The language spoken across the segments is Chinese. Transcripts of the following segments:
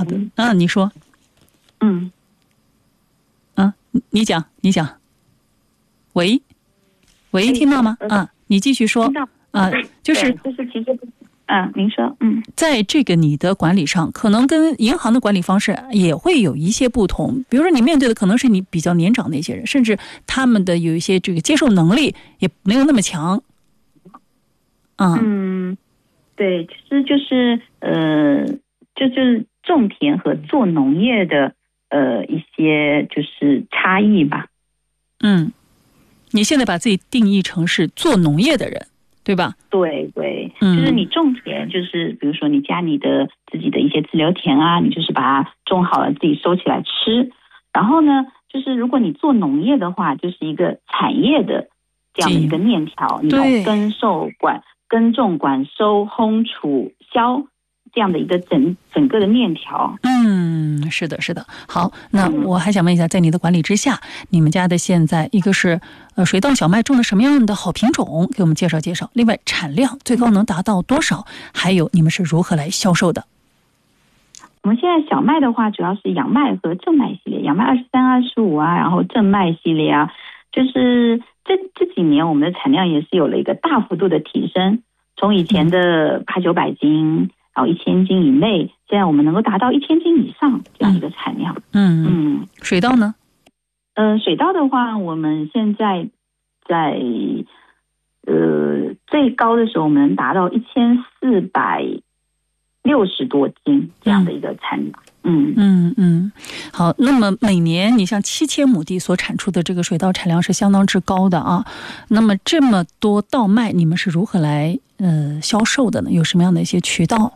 好的，你说。你讲。喂，听到吗？你继续说。就是其实您说。 在这个你的管理上，可能跟银行的管理方式也会有一些不同。比如说，你面对的可能是你比较年长的一些人，甚至他们的有一些这个接受能力也没有那么强。 对，其实就是就是种田和做农业的一些就是差异吧。 你现在把自己定义成是做农业的人，对吧？ 对，就是你种田，就是比如说你家里的自己的一些自留田啊，你就是把它种好了自己收起来吃。然后呢，就是如果你做农业的话，就是一个产业的这样的一个链条，你要耕种、管收、烘储、销这样的一个整个的链条。 是的。好，那我还想问一下，在你的管理之下，你们家的现在一个是水稻小麦种的什么样的好品种，给我们介绍介绍。另外，产量最高能达到多少？还有你们是如何来销售的？ 我们现在小麦的话，主要是杨麦和正麦系列，杨麦23、25啊，然后正麦系列啊，就是这几年我们的产量也是有了一个大幅度的提升，从以前的800-900斤，然后1000斤以内，现在我们能够达到1000斤以上这样一个产量。 水稻呢？ 水稻的话，我们现在在最高的时候，我们能达到1460多斤这样的一个产量。 好，那么每年你像7000亩地所产出的这个水稻产量是相当之高的啊。那么这么多稻麦，你们是如何来销售的呢？有什么样的一些渠道？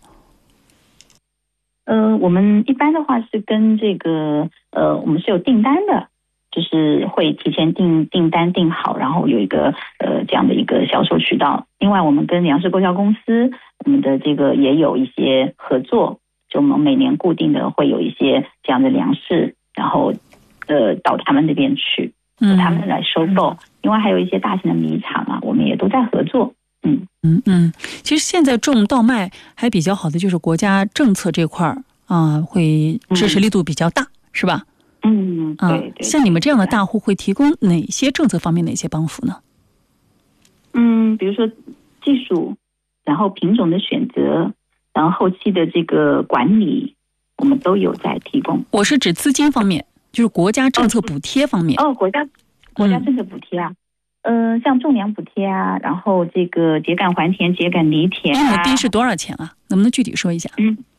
我们一般的话是跟这个我们是有订单的，就是会提前订单订好，然后有一个这样的一个销售渠道。另外，我们跟粮食购销公司，我们的这个也有一些合作，就我们每年固定的会有一些这样的粮食，然后到他们那边去，由他们来收购。另外还有一些大型的米厂啊，我们也都在合作。 其实现在种稻麦还比较好的就是国家政策这块会支持力度比较大，是吧？ 对。 像你们这样的大户会提供哪些政策方面的一些帮扶呢？ 比如说技术，然后品种的选择，然后后期的这个管理，我们都有在提供。 我是指资金方面，就是国家政策补贴方面。 国家政策补贴啊。像种粮补贴啊，然后这个秸秆还田、秸秆犁田 1亩地是多少钱啊？能不能具体说一下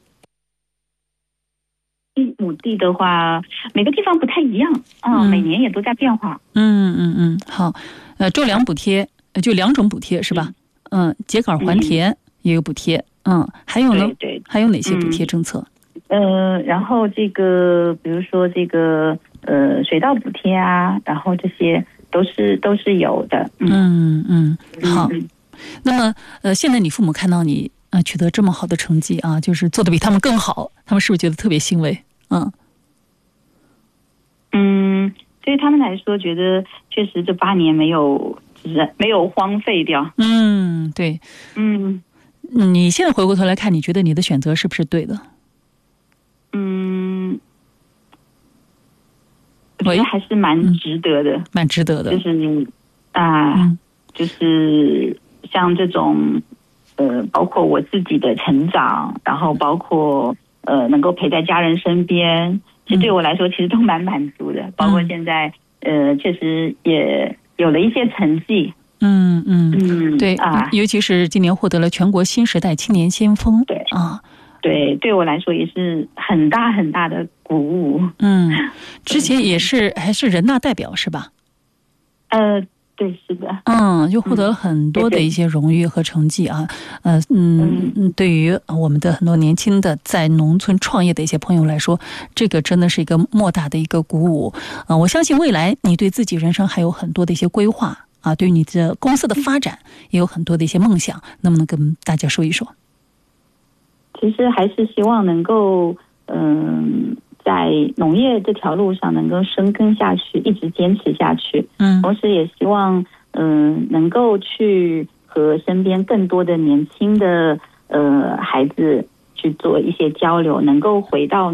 ？1亩地的话，每个地方不太一样每年也都在变化。 好，种粮补贴就2种补贴是吧？秸秆还田也有补贴。还有呢？ 对， 还有哪些补贴政策？ 然后这个比如说这个水稻补贴啊，然后这些都是有的。 好。那么现在你父母看到你取得这么好的成绩啊，就是做得比他们更好，他们是不是觉得特别欣慰？ 对于他们来说，觉得确实这8年没有荒废掉。 对。你现在回过头来看，你觉得你的选择是不是对的？ 我觉得还是蛮值得的。就是你就是像这种包括我自己的成长，然后包括能够陪在家人身边，其实对我来说其实都蛮满足的。包括现在确实也有了一些成绩。 对尤其是今年获得了全国新时代青年先锋。 对我来说也是很大很大的鼓舞。 之前还是人大代表是吧？ 对，是的。 就获得了很多的一些荣誉和成绩啊。对于我们的很多年轻的在农村创业的一些朋友来说，这个真的是一个莫大的一个鼓舞。我相信未来你对自己人生还有很多的一些规划对于你的公司的发展也有很多的一些梦想，能不能跟大家说一说？ 其实还是希望能够在农业这条路上能够深耕下去，一直坚持下去。同时也希望能够去和身边更多的年轻的孩子去做一些交流，能够回到